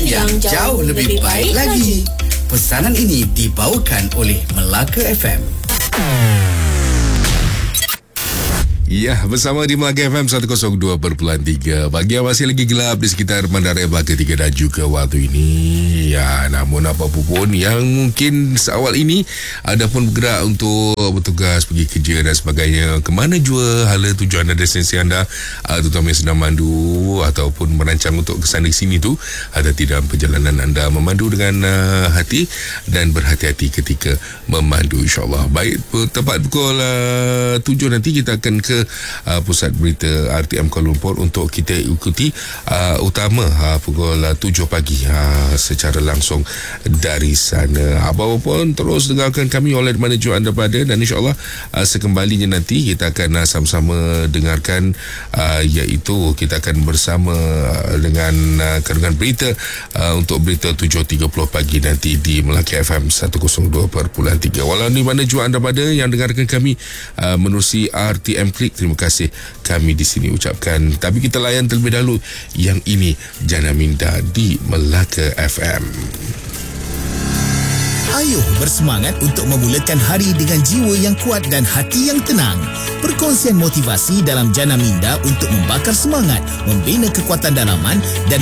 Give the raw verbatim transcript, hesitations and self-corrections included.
yang jauh lebih baik lagi. Pesanan ini dibawakan oleh Melaka F M. Ya, bersama di Melaka F M seratus dua perpuluhan tiga. Pagi yang masih lagi gelap di sekitar Bandaraya Melaka tiga dan juga waktu ini. Ya, namun apapun pun yang mungkin seawal ini ada pun bergerak untuk bertugas pergi kerja dan sebagainya. Kemana jua hala tujuan anda, destinasi anda, terutama yang sedang memandu ataupun merancang untuk ke sana sini tu, hati-hati dalam perjalanan anda, memandu dengan uh, hati dan berhati-hati ketika memandu, insyaAllah. Baik, tepat pukul uh, tujuh nanti kita akan ke Uh, pusat berita R T M Kuala Lumpur untuk kita ikuti uh, utama uh, pukul uh, tujuh pagi uh, secara langsung dari sana. Apa pun terus dengarkan kami oleh mana jua anda berada, dan insyaAllah uh, sekembalinya nanti kita akan uh, sama-sama dengarkan uh, iaitu kita akan bersama uh, dengan uh, kandungan berita uh, untuk berita tujuh tiga puluh pagi nanti di Melaka F M seratus dua perpuluhan tiga. Walau di mana jua anda berada yang dengarkan kami uh, menerusi R T M Klik, terima kasih kami di sini ucapkan. Tapi kita layan terlebih dahulu yang ini, Jana Minda di Melaka F M. Ayuh bersemangat untuk memulakan hari dengan jiwa yang kuat dan hati yang tenang. Perkongsian motivasi dalam Jana Minda untuk membakar semangat, membina kekuatan dalaman dan